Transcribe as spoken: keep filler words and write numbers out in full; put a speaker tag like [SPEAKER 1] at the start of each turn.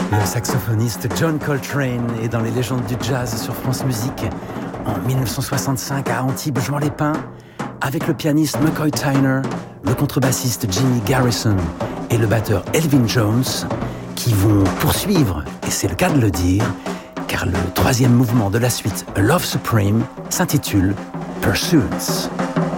[SPEAKER 1] Le saxophoniste John Coltrane est dans les légendes du jazz sur France Musique en dix-neuf cent soixante-cinq à Antibes-Juan-les-Pins avec le pianiste McCoy Tyner, le contrebassiste Jimmy Garrison et le batteur Elvin Jones qui vont poursuivre, et c'est le cas de le dire, car le troisième mouvement de la suite A Love Supreme s'intitule Pursuance.